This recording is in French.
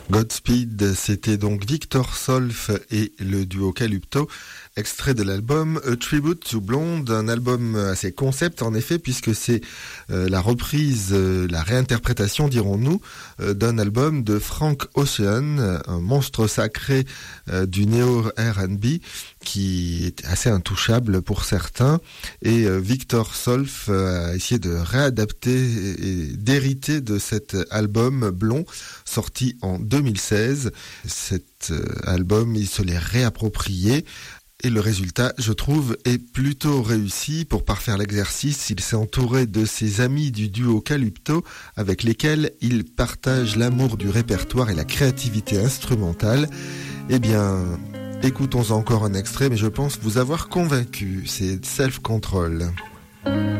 Godspeed, c'était donc Victor Solf et le duo Calypto, extrait de l'album A Tribute to Blonde, un album assez concept en effet, puisque c'est la reprise, la réinterprétation, dirons-nous, d'un album de Frank Ocean, un monstre sacré du néo-R&B qui est assez intouchable pour certains, et Victor Solf a essayé de réadapter et d'hériter de cet album blond sorti en 2016. Cet album, il se l'est réapproprié. Et le résultat, je trouve, est plutôt réussi. Pour parfaire l'exercice, il s'est entouré de ses amis du duo Calypto, avec lesquels il partage l'amour du répertoire et la créativité instrumentale. Eh bien, écoutons encore un extrait, mais je pense vous avoir convaincu. C'est Self Control.